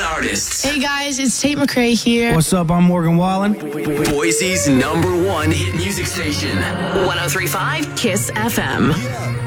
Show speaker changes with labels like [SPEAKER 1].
[SPEAKER 1] artists.
[SPEAKER 2] Hey guys, it's Tate McRae here.
[SPEAKER 3] What's up? I'm Morgan Wallen.
[SPEAKER 1] Boise's #1 hit music station.
[SPEAKER 4] 103.5 KISS FM.